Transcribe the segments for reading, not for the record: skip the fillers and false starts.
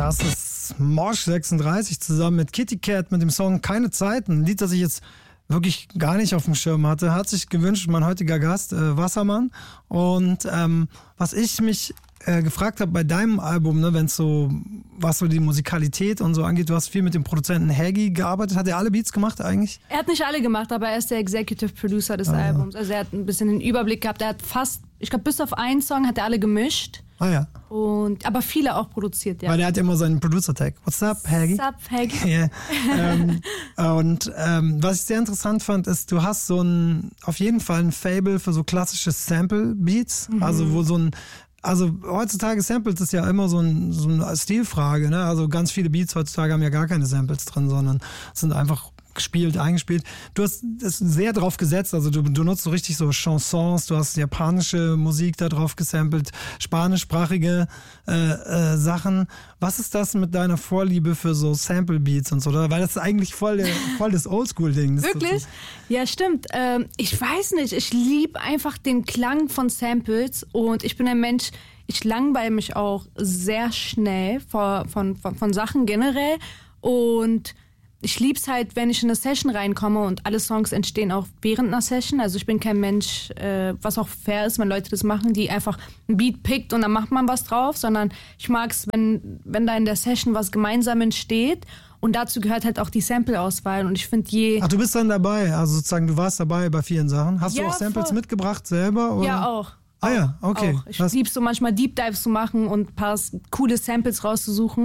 Das ist Mosh 36 zusammen mit Kitty Cat mit dem Song Keine Zeit. Ein Lied, das ich jetzt wirklich gar nicht auf dem Schirm hatte. Hat sich gewünscht mein heutiger Gast, Wassermann. Und was ich mich gefragt habe bei deinem Album, ne, wenn es so, was so die Musikalität und so angeht, du hast viel mit dem Produzenten Haggy gearbeitet. Hat er alle Beats gemacht eigentlich? Er hat nicht alle gemacht, aber er ist der Executive Producer des Albums. Also er hat ein bisschen den Überblick gehabt. Er hat fast, ich glaube bis auf einen Song hat er alle gemischt. Ah ja. Aber viele auch produziert, ja. Weil er hat immer seinen Producer-Tag. What's up, Haggy? What's up, Haggy? Yeah. Was ich sehr interessant fand, ist, du hast auf jeden Fall ein Fable für so klassische Sample-Beats. Also wo also heutzutage Samples ist ja immer so eine Stilfrage, ne? Also ganz viele Beats heutzutage haben ja gar keine Samples drin, sondern sind einfach eingespielt. Du hast es sehr drauf gesetzt, also du nutzt so richtig so Chansons, du hast japanische Musik da drauf gesampelt, spanischsprachige Sachen. Was ist das mit deiner Vorliebe für so Sample-Beats und so? Weil das ist eigentlich voll das Oldschool-Ding. Wirklich? Ja, stimmt. Ich weiß nicht, ich liebe einfach den Klang von Samples und ich bin ein Mensch, ich langweile mich auch sehr schnell von Sachen generell und ich liebe es halt, wenn ich in eine Session reinkomme und alle Songs entstehen auch während einer Session. Also ich bin kein Mensch, was auch fair ist, wenn Leute das machen, die einfach ein Beat pickt und dann macht man was drauf, sondern ich mag es, wenn da in der Session was gemeinsam entsteht. Und dazu gehört halt auch die Sample-Auswahl. Und ich finde Ach, du bist dann dabei, also sozusagen du warst dabei bei vielen Sachen. Hast du auch Samples mitgebracht selber? Oder? Ja, auch. Ah ja, okay. Auch. Ich liebe so manchmal Deep Dives zu machen und ein paar coole Samples rauszusuchen.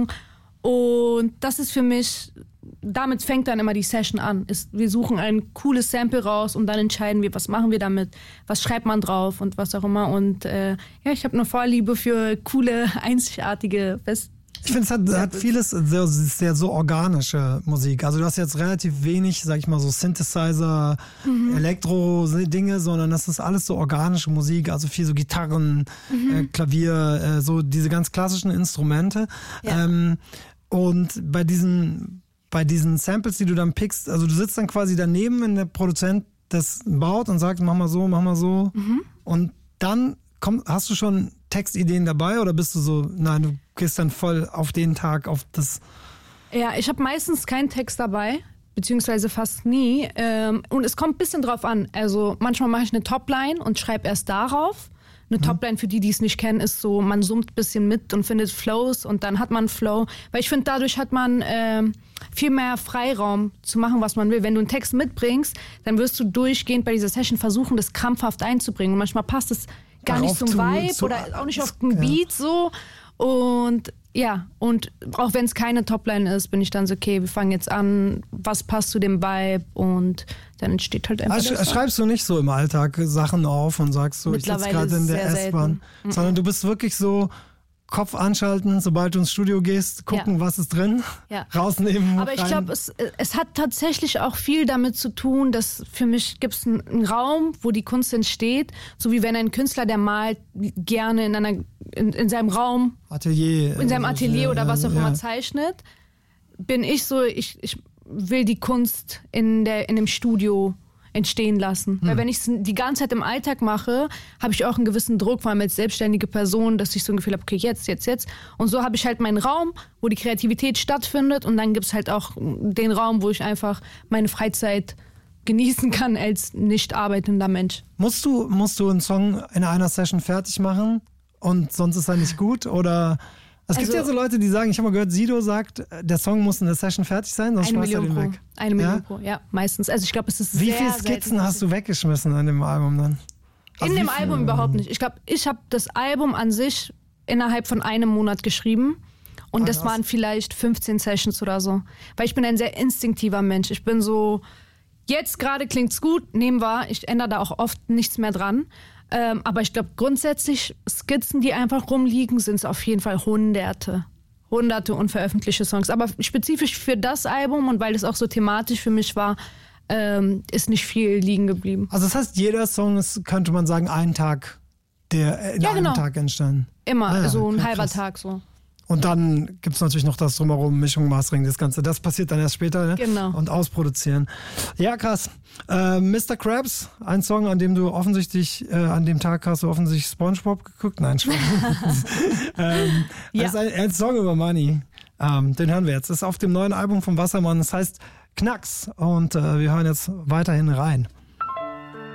Und das ist für mich, damit fängt dann immer die Session an. Wir suchen ein cooles Sample raus und dann entscheiden wir, was machen wir damit, was schreibt man drauf und was auch immer. Und ich habe eine Vorliebe für coole, einzigartige Ich finde, es hat vieles sehr so organische Musik. Also du hast jetzt relativ wenig, sag ich mal, so Synthesizer, Elektro-Dinge, sondern das ist alles so organische Musik, also viel so Gitarren, Klavier, so diese ganz klassischen Instrumente. Ja. Und bei diesen Samples, die du dann pickst, also du sitzt dann quasi daneben, wenn der Produzent das baut und sagt, mach mal so. Und dann hast du schon Textideen dabei oder bist du so, nein, du gehst dann voll auf den Tag, auf das... Ja, ich habe meistens keinen Text dabei, beziehungsweise fast nie. Und es kommt ein bisschen drauf an. Also manchmal mache ich eine Topline und schreibe erst darauf. Eine Topline, für die es nicht kennen, ist so, man summt ein bisschen mit und findet Flows und dann hat man Flow. Weil ich finde, dadurch hat man viel mehr Freiraum zu machen, was man will. Wenn du einen Text mitbringst, dann wirst du durchgehend bei dieser Session versuchen, das krampfhaft einzubringen. Und manchmal passt es gar nicht zum Vibe oder auch nicht auf den Beat so. Und ja, und auch wenn es keine Topline ist, bin ich dann so, okay, wir fangen jetzt an, was passt zu dem Vibe und dann entsteht halt einfach Schreibst du nicht so im Alltag Sachen auf und sagst so, ich sitze gerade in der S-Bahn, sondern du bist wirklich so, Kopf anschalten, sobald du ins Studio gehst, gucken, was ist drin, rausnehmen. Aber ich glaube, es hat tatsächlich auch viel damit zu tun, dass für mich gibt es einen Raum, wo die Kunst entsteht, so wie wenn ein Künstler, der malt, gerne in seinem Raum, in seinem Atelier oder was auch immer zeichnet, bin ich so, ich will die Kunst in dem Studio entstehen lassen. Weil wenn ich es die ganze Zeit im Alltag mache, habe ich auch einen gewissen Druck, vor allem als selbstständige Person, dass ich so ein Gefühl habe, okay, jetzt. Und so habe ich halt meinen Raum, wo die Kreativität stattfindet und dann gibt es halt auch den Raum, wo ich einfach meine Freizeit genießen kann als nicht arbeitender Mensch. Musst du einen Song in einer Session fertig machen und sonst ist er nicht gut? Oder... Es gibt ja so Leute, die sagen, ich habe mal gehört, Sido sagt, der Song muss in der Session fertig sein, sonst schmeißt er den weg. 1 Million pro, ja, meistens. Also ich glaube, es ist Wie viele Skizzen hast du weggeschmissen an dem Album dann? Also in dem Album überhaupt nicht. Ich glaube, ich habe das Album an sich innerhalb von einem Monat geschrieben und das waren vielleicht 15 Sessions oder so. Weil ich bin ein sehr instinktiver Mensch. Ich bin so, jetzt gerade klingt's gut, nehmen wir, ich ändere da auch oft nichts mehr dran. Aber ich glaube, grundsätzlich Skizzen, die einfach rumliegen, sind es auf jeden Fall Hunderte unveröffentlichte Songs. Aber spezifisch für das Album und weil es auch so thematisch für mich war, ist nicht viel liegen geblieben. Also das heißt, jeder Song ist, könnte man sagen, ein Tag, der in einem Tag entstanden? Immer, so ein halber Tag so. Und dann gibt es natürlich noch das Drumherum, Mischung, Mastering, das Ganze. Das passiert dann erst später, ne? Genau. Und ausproduzieren. Ja, krass. Mr. Krabs, ein Song, an dem du offensichtlich, an dem Tag hast du offensichtlich SpongeBob geguckt. Nein, Spaß. Das ist ein Song über Money. Den hören wir jetzt. Das ist auf dem neuen Album von Wassermann. Das heißt Knacks. Und wir hören jetzt weiterhin rein.